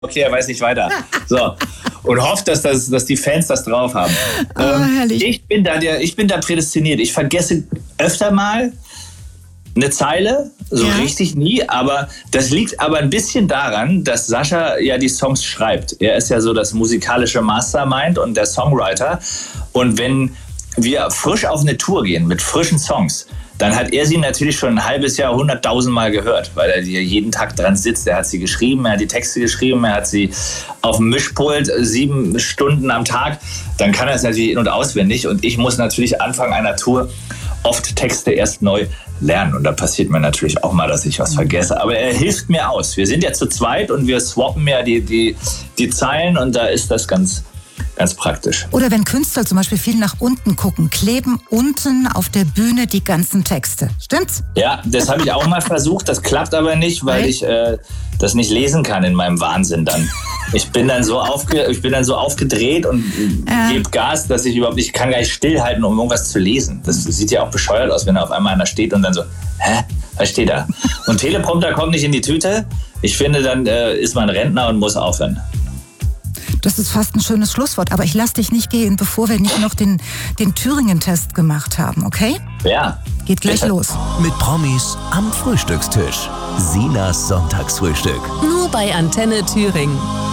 okay, er weiß nicht weiter. So. Und hofft, dass die Fans das drauf haben. Herrlich. Ich bin da prädestiniert. Ich vergesse öfter mal eine Zeile, so richtig nie, aber das liegt aber ein bisschen daran, dass Sascha ja die Songs schreibt. Er ist ja so das musikalische Mastermind und der Songwriter. Und wenn wir frisch auf eine Tour gehen mit frischen Songs, dann hat er sie natürlich schon ein halbes Jahr 100.000 Mal gehört, weil er hier jeden Tag dran sitzt. Er hat sie geschrieben, er hat die Texte geschrieben, er hat sie auf dem Mischpult 7 Stunden am Tag. Dann kann er es natürlich in- und auswendig. Und ich muss natürlich Anfang einer Tour oft Texte erst neu lernen. Und da passiert mir natürlich auch mal, dass ich was vergesse. Aber er hilft mir aus. Wir sind ja zu zweit und wir swappen ja die Zeilen und da ist das ganz praktisch. Oder wenn Künstler zum Beispiel viel nach unten gucken, kleben unten auf der Bühne die ganzen Texte. Stimmt's? Ja, das habe ich auch mal versucht. Das klappt aber nicht, weil ich das nicht lesen kann in meinem Wahnsinn dann. Ich bin dann so aufgedreht und gebe Gas, dass ich kann gar nicht stillhalten, um irgendwas zu lesen. Das sieht ja auch bescheuert aus, wenn da auf einmal einer steht und dann so, hä, was steht da? Und Teleprompter kommt nicht in die Tüte. Ich finde, dann ist man Rentner und muss aufhören. Das ist fast ein schönes Schlusswort, aber ich lasse dich nicht gehen, bevor wir nicht noch den Thüringen-Test gemacht haben, okay? Ja. Geht gleich los. Mit Promis am Frühstückstisch. Sinas Sonntagsfrühstück. Nur bei Antenne Thüringen.